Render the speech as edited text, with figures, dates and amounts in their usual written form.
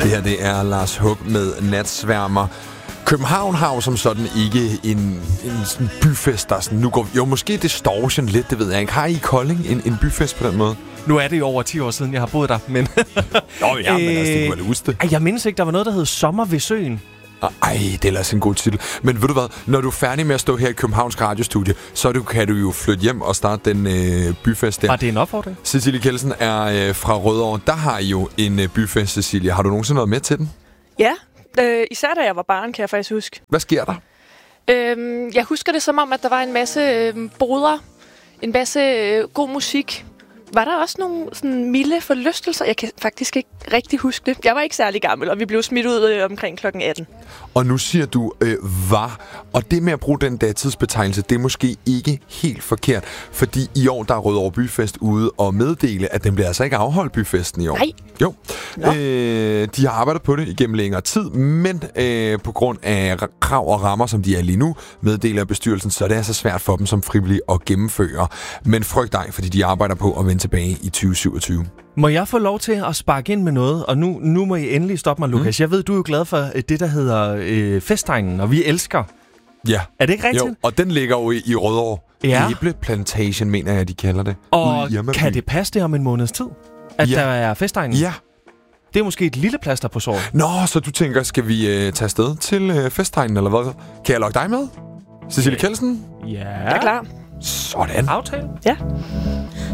Det her, det er Lars Hug med Natsværmer. København har jo som sådan ikke en sådan byfest, der sådan, nu går... Jo, måske Distortion lidt, det ved jeg ikke. Har I i Kolding en byfest på den måde? Nu er det jo over 10 år siden, jeg har boet der, men... Nå ja, men altså, det kunne være huske det. Jeg mindes ikke, der var noget, der hed Sommer ved Søen. Ej, det er ellers en god titel. Men ved du hvad, når du er færdig med at stå her i Københavns Radiostudie, så kan du jo flytte hjem og starte den byfest der. Var det en opfordring? Cecilie Kjeldsen er fra Rødovre. Der har I jo en byfest, Cecilie. Har du nogensinde været med til den? Ja, især da jeg var barn, kan jeg faktisk huske. Hvad sker der? Jeg husker det som om, at der var en masse boder, en masse god musik. Var der også nogle sådan milde forlystelser? Jeg kan faktisk ikke rigtig huske det. Jeg var ikke særlig gammel, og vi blev smidt ud omkring klokken 18. Og nu siger du var, og det med at bruge den tidsbetegnelse, det er måske ikke helt forkert, fordi i år der er Rødovre Byfest ude og meddele, at den bliver altså ikke afholdt byfesten i år. Nej. Jo. De har arbejdet på det igennem længere tid, men på grund af krav og rammer, som de er lige nu, meddeler bestyrelsen, så er det altså svært for dem som frivillige at gennemføre. Men frygt dig, fordi de arbejder på at vende tilbage i 2027. Må jeg få lov til at sparke ind med noget? Og nu må I endelig stoppe mig, Lukas. Jeg ved, du er jo glad for det, der hedder Festegnen, og vi elsker. Ja. Er det ikke rigtigt? Jo, og den ligger jo i Rødovre. Ja. Æbleplantation, mener jeg, de kalder det. Og kan det passe det om en måneds tid, at der er Festegnen? Ja. Det er måske et lille plaster på såret. Nå, så du tænker, skal vi tage afsted til Festegnen, eller hvad? Kan jeg lokke dig med? Cecilie Kjeldsen? Ja. Jeg er klar. Sådan. Aftale? Ja.